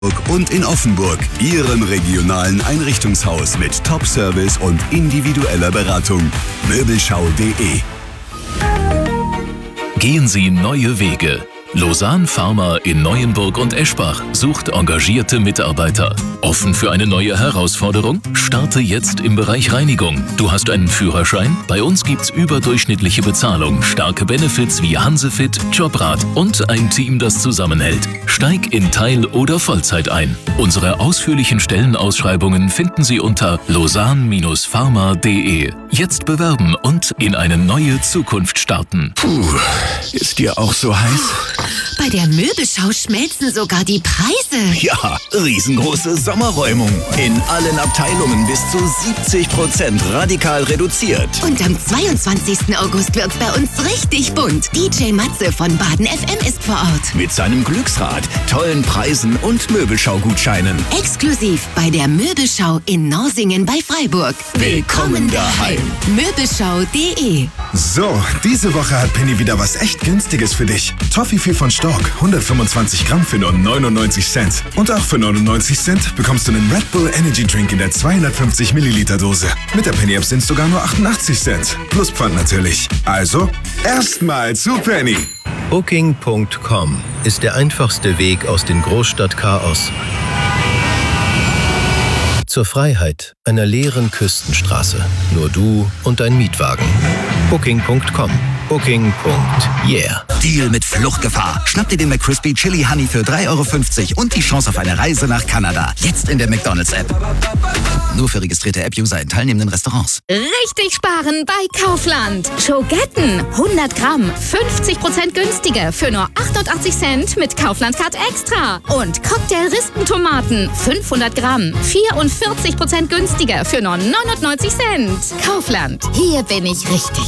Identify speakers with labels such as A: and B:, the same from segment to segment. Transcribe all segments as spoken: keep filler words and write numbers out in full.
A: Und in Offenburg, Ihrem regionalen Einrichtungshaus mit Top-Service und individueller Beratung. Möbelschau punkt de.
B: Gehen Sie neue Wege. Lausanne Pharma in Neuenburg und Eschbach sucht engagierte Mitarbeiter. Offen für eine neue Herausforderung? Starte jetzt im Bereich Reinigung. Du hast einen Führerschein? Bei uns gibt's überdurchschnittliche Bezahlung, starke Benefits wie Hansefit, Jobrat und ein Team, das zusammenhält. Steig in Teil- oder Vollzeit ein. Unsere ausführlichen Stellenausschreibungen finden Sie unter lausanne pharma punkt de. Jetzt bewerben und in eine neue Zukunft starten.
C: Puh, ist dir auch so heiß?
D: Bei der Möbelschau schmelzen sogar die Preise.
C: Ja, riesengroße Sommerräumung. In allen Abteilungen bis zu siebzig Prozent radikal reduziert.
D: Und am zweiundzwanzigsten August wird's bei uns richtig bunt. D J Matze von Baden F M ist vor Ort.
C: Mit seinem Glücksrad, tollen Preisen und Möbelschau-Gutscheinen.
D: Exklusiv bei der Möbelschau in Norsingen bei Freiburg.
C: Willkommen daheim.
D: Möbelschau punkt de.
E: So, diese Woche hat Penny wieder was echt Günstiges für dich. Toffifee von Stork, hundertfünfundzwanzig Gramm für nur neunundneunzig Cent. Und auch für neunundneunzig Cent bekommst du einen Red Bull Energy Drink in der zweihundertfünfzig Milliliter Dose. Mit der Penny App sind es sogar nur achtundachtzig Cent. Plus Pfand natürlich. Also, erstmal zu Penny.
F: Booking Punkt com ist der einfachste Weg aus dem Großstadtchaos zur Freiheit einer leeren Küstenstraße. Nur du und dein Mietwagen. Booking Punkt com. Booking. Yeah.
G: Deal mit Fluchtgefahr. Schnapp dir den McCrispy Chili Honey für drei Euro fünfzig und die Chance auf eine Reise nach Kanada. Jetzt in der McDonald's-App. Nur für registrierte App-User in teilnehmenden Restaurants.
H: Richtig sparen bei Kaufland. Schogetten hundert Gramm, fünfzig Prozent günstiger für nur achtundachtzig Cent mit Kaufland Card Extra. Und Cocktail-Rispentomaten fünfhundert Gramm, vierundvierzig Prozent günstiger für nur neunundneunzig Cent. Kaufland, hier bin ich richtig.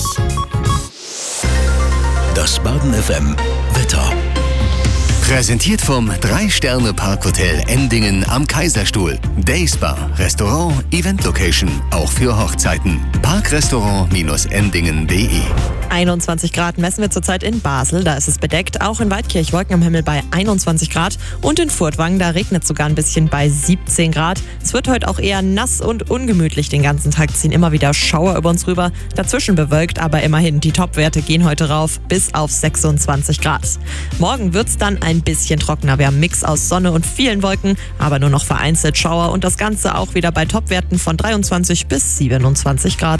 B: Das Baden F M Wetter.
I: Präsentiert vom drei Sterne Parkhotel Endingen am Kaiserstuhl. Dayspa, Restaurant, Event Location, auch für Hochzeiten. Parkrestaurant Endingen punkt de.
J: einundzwanzig Grad messen wir zurzeit in Basel, da ist es bedeckt. Auch in Waldkirch Wolken am Himmel bei einundzwanzig Grad. Und in Furtwangen, da regnet es sogar ein bisschen bei siebzehn Grad. Es wird heute auch eher nass und ungemütlich den ganzen Tag, ziehen immer wieder Schauer über uns rüber. Dazwischen bewölkt, aber immerhin, die Topwerte gehen heute rauf bis auf sechsundzwanzig Grad. Morgen wird es dann ein bisschen trockener. Wir haben einen Mix aus Sonne und vielen Wolken, aber nur noch vereinzelt Schauer und das Ganze auch wieder bei Topwerten von dreiundzwanzig bis siebenundzwanzig Grad.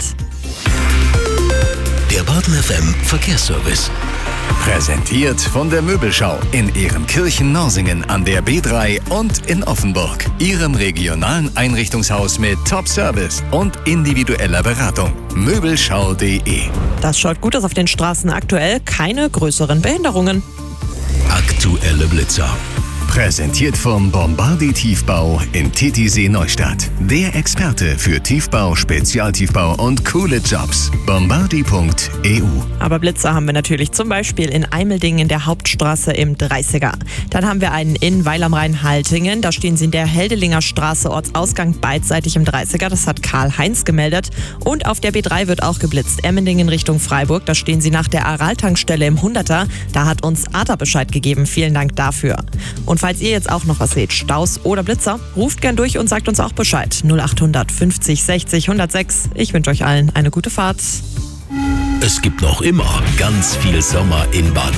B: Der Baden F M Verkehrsservice.
I: Präsentiert von der Möbelschau in Ehrenkirchen-Norsingen an der B drei und in Offenburg. Ihrem regionalen Einrichtungshaus mit Top-Service und individueller Beratung. Möbelschau punkt de.
J: Das schaut gut aus auf den Straßen aktuell. Keine größeren Behinderungen.
B: Aktuelle Blitzer.
I: Präsentiert vom Bombardi Tiefbau in Titisee Neustadt. Der Experte für Tiefbau, Spezialtiefbau und coole Jobs. Bombardi Punkt e u.
J: Aber Blitzer haben wir natürlich zum Beispiel in Eimeldingen in der Hauptstraße im dreißiger. Dann haben wir einen in Weil am Rhein-Haltingen. Da stehen sie in der Heldelinger Straße, Ortsausgang beidseitig im dreißiger. Das hat Karl-Heinz gemeldet. Und auf der B drei wird auch geblitzt. Emmendingen Richtung Freiburg. Da stehen sie nach der Aral-Tankstelle im hunderter. Da hat uns Arta Bescheid gegeben. Vielen Dank dafür. Und falls ihr jetzt auch noch was seht, Staus oder Blitzer, ruft gern durch und sagt uns auch Bescheid. null achthundert fünfzig sechzig hundertsechs. Ich wünsche euch allen eine gute Fahrt.
B: Es gibt noch immer ganz viel Sommer in Baden.